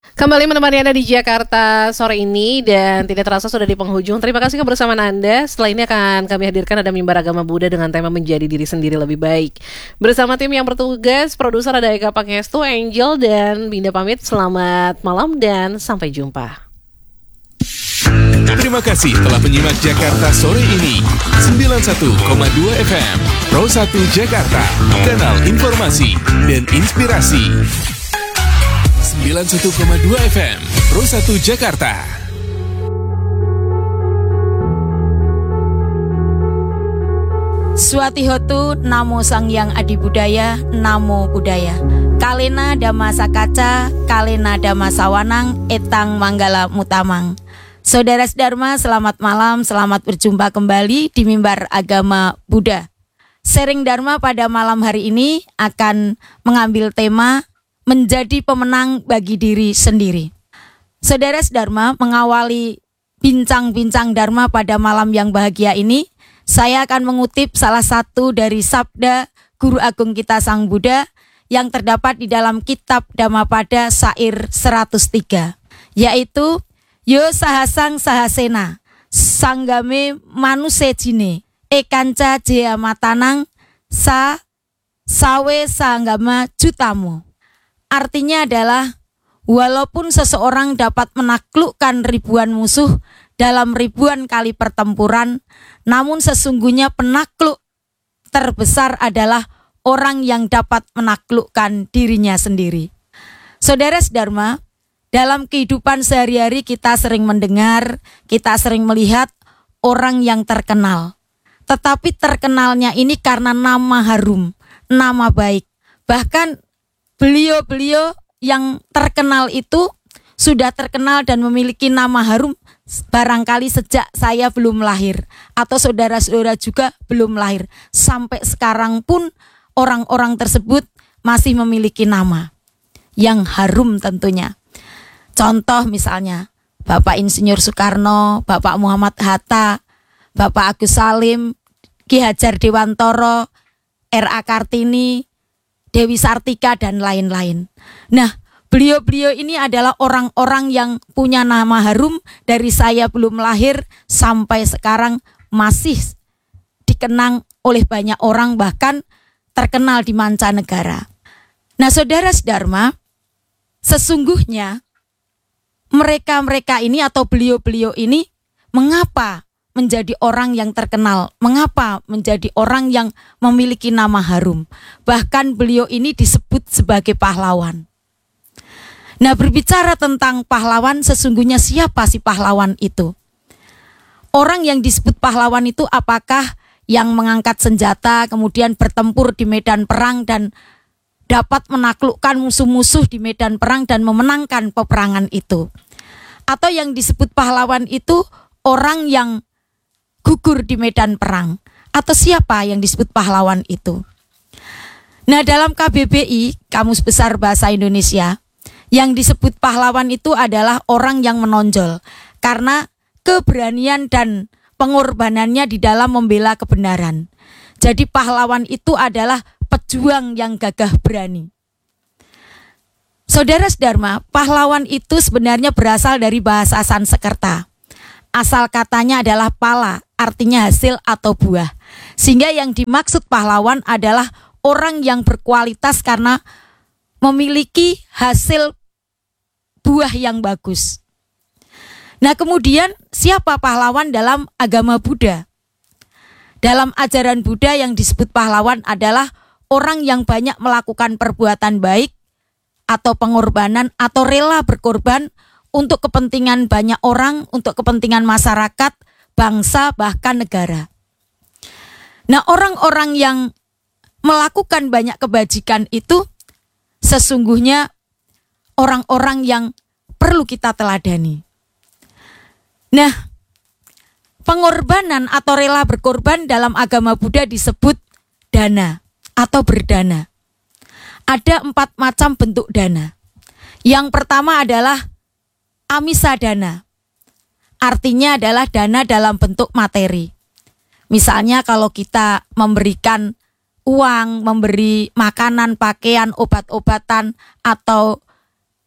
Kembali menemani Anda di Jakarta sore ini dan tidak terasa sudah di penghujung. Terima kasih kebersamaan Anda. Setelah ini akan kami hadirkan ada Mimbar Agama Buddha dengan tema menjadi diri sendiri lebih baik. Bersama tim yang bertugas, produser ada Eka Pangestu, Angel, dan Binda pamit. Selamat malam dan sampai jumpa. Terima kasih telah menyimak Jakarta sore ini. 91,2 FM Pro 1 Jakarta, kanal informasi dan inspirasi. 91,2 FM Pro 1 Jakarta. Swatihotu Namo Sangyang Adi Budaya, Namo Budaya. Kalena Dhamma Sakaca, Kalena Dhamma Sawanang, Etang Manggala Mutamang. Saudara Dharma, selamat malam, selamat berjumpa kembali di Mimbar Agama Buddha. Sharing Dharma pada malam hari ini akan mengambil tema menjadi pemenang bagi diri sendiri. Saudara Dharma, mengawali bincang-bincang Dharma pada malam yang bahagia ini, saya akan mengutip salah satu dari sabda Guru Agung kita Sang Buddha yang terdapat di dalam kitab Dhammapada Syair 103, yaitu Yo sahasang sahasena, sanggame manuse jine, ekanca jea matanang, sawe sanggama jutamu. Artinya adalah, walaupun seseorang dapat menaklukkan ribuan musuh dalam ribuan kali pertempuran, namun sesungguhnya penakluk terbesar adalah orang yang dapat menaklukkan dirinya sendiri. Saudara Dharma, dalam kehidupan sehari-hari kita sering mendengar, kita sering melihat orang yang terkenal. Tetapi terkenalnya ini karena nama harum, nama baik. Bahkan beliau-beliau yang terkenal itu sudah terkenal dan memiliki nama harum barangkali sejak saya belum lahir. Atau saudara-saudara juga belum lahir. Sampai sekarang pun orang-orang tersebut masih memiliki nama yang harum tentunya. Contoh misalnya, Bapak Insinyur Soekarno, Bapak Muhammad Hatta, Bapak Agus Salim, Ki Hajar Dewantoro, R.A. Kartini, Dewi Sartika, dan lain-lain. Nah, beliau-beliau ini adalah orang-orang yang punya nama harum dari saya belum lahir sampai sekarang masih dikenang oleh banyak orang, bahkan terkenal di mancanegara. Nah, saudara Dharma, sesungguhnya mereka-mereka ini atau beliau-beliau ini mengapa menjadi orang yang terkenal? Mengapa menjadi orang yang memiliki nama harum? Bahkan beliau ini disebut sebagai pahlawan. Nah, berbicara tentang pahlawan, sesungguhnya siapa sih pahlawan itu? Orang yang disebut pahlawan itu apakah yang mengangkat senjata, kemudian bertempur di medan perang dan dapat menaklukkan musuh-musuh di medan perang dan memenangkan peperangan itu? Atau yang disebut pahlawan itu orang yang gugur di medan perang? Atau siapa yang disebut pahlawan itu? Nah, dalam KBBI, Kamus Besar Bahasa Indonesia, yang disebut pahlawan itu adalah orang yang menonjol karena keberanian dan pengorbanannya di dalam membela kebenaran. Jadi pahlawan itu adalah pejuang yang gagah berani. Saudara Dharma, pahlawan itu sebenarnya berasal dari bahasa Sanskerta. Asal katanya adalah pala, artinya hasil atau buah. Sehingga yang dimaksud pahlawan adalah orang yang berkualitas karena memiliki hasil buah yang bagus. Nah, kemudian siapa pahlawan dalam agama Buddha? Dalam ajaran Buddha yang disebut pahlawan adalah orang yang banyak melakukan perbuatan baik atau pengorbanan atau rela berkorban untuk kepentingan banyak orang, untuk kepentingan masyarakat, bangsa, bahkan negara. Nah, orang-orang yang melakukan banyak kebajikan itu sesungguhnya orang-orang yang perlu kita teladani. Nah, pengorbanan atau rela berkorban dalam agama Buddha disebut dana atau berdana. Ada 4 macam bentuk dana. Yang pertama adalah amisa dana. Artinya adalah dana dalam bentuk materi. Misalnya kalau kita memberikan uang, memberi makanan, pakaian, obat-obatan, atau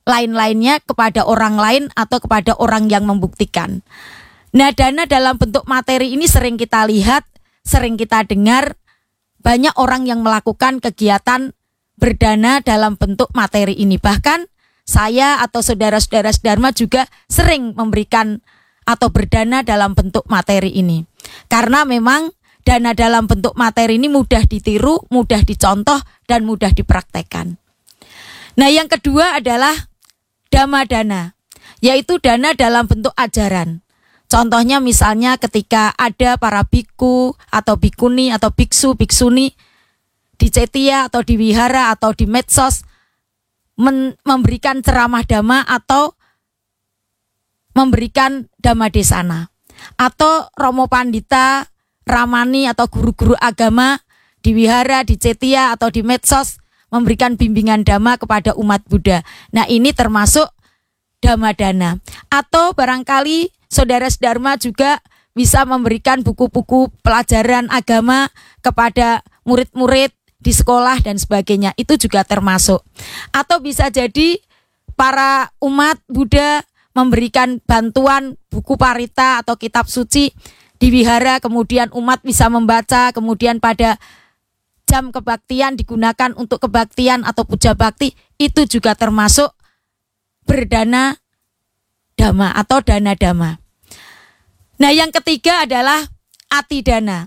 lain-lainnya kepada orang lain atau kepada orang yang membuktikan. Nah, dana dalam bentuk materi ini sering kita lihat, sering kita dengar, banyak orang yang melakukan kegiatan berdana dalam bentuk materi ini. Bahkan saya atau saudara-saudara Dharma juga sering memberikan atau berdana dalam bentuk materi ini. Karena memang dana dalam bentuk materi ini mudah ditiru, mudah dicontoh, dan mudah dipraktekkan. Nah, yang kedua adalah dhamma dana, yaitu dana dalam bentuk ajaran. Contohnya misalnya ketika ada para biku atau bikuni atau biksu, biksuni di cetia atau di wihara atau di medsos memberikan ceramah dhamma atau memberikan dhamma desana. Atau romo pandita, ramani atau guru-guru agama di wihara, di cetia atau di medsos memberikan bimbingan dhamma kepada umat Buddha. Nah, ini termasuk dhamma dana. Atau barangkali saudara Dharma juga bisa memberikan buku-buku pelajaran agama kepada murid-murid di sekolah dan sebagainya. Itu juga termasuk. Atau bisa jadi para umat Buddha memberikan bantuan buku parita atau kitab suci di wihara, kemudian umat bisa membaca, kemudian pada jam kebaktian digunakan untuk kebaktian atau puja bakti. Itu juga termasuk berdana dhamma atau dana dhamma. Nah, yang ketiga adalah atidana.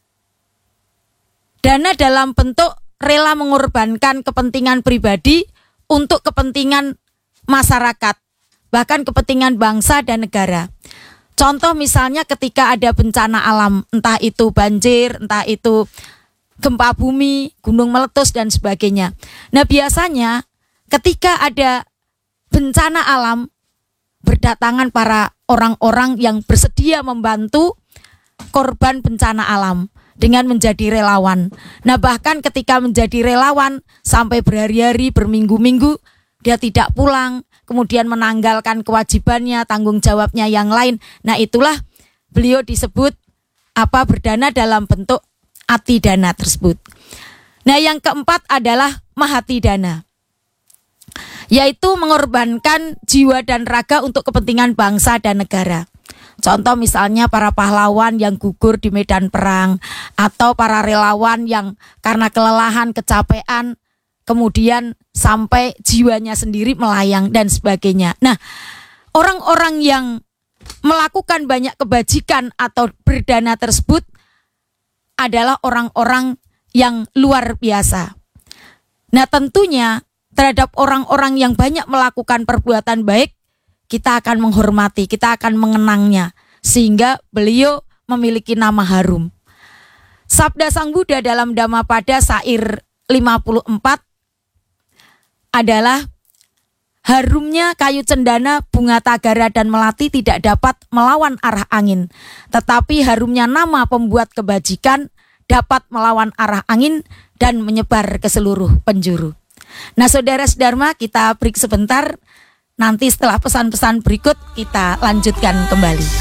Dana dalam bentuk rela mengorbankan kepentingan pribadi untuk kepentingan masyarakat, bahkan kepentingan bangsa dan negara. Contoh misalnya ketika ada bencana alam, entah itu banjir, entah itu gempa bumi, gunung meletus dan sebagainya. Nah, biasanya ketika ada bencana alam, berdatangan para orang-orang yang bersedia membantu korban bencana alam dengan menjadi relawan. Nah, bahkan ketika menjadi relawan sampai berhari-hari, berminggu-minggu dia tidak pulang, kemudian menanggalkan kewajibannya, tanggung jawabnya yang lain. Nah, itulah beliau disebut berdana dalam bentuk atidana tersebut. Nah, yang keempat adalah mahatidana, yaitu mengorbankan jiwa dan raga untuk kepentingan bangsa dan negara. Contoh misalnya para pahlawan yang gugur di medan perang, atau para relawan yang karena kelelahan, kecapean, kemudian sampai jiwanya sendiri melayang dan sebagainya. Nah, orang-orang yang melakukan banyak kebajikan atau berdana tersebut adalah orang-orang yang luar biasa. Nah, tentunya terhadap orang-orang yang banyak melakukan perbuatan baik, kita akan menghormati, kita akan mengenangnya, sehingga beliau memiliki nama harum. Sabda Sang Buddha dalam Dhammapada Sair 54 adalah, harumnya kayu cendana, bunga tagara dan melati tidak dapat melawan arah angin, tetapi harumnya nama pembuat kebajikan dapat melawan arah angin dan menyebar ke seluruh penjuru. Nah, saudara Dharma, kita break sebentar. Nanti setelah pesan-pesan berikut kita lanjutkan kembali.